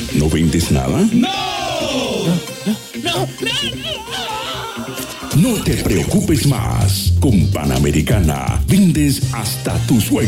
¿No vendes nada? ¡No! No te preocupes más. Con Panamericana vendes hasta tu sueño.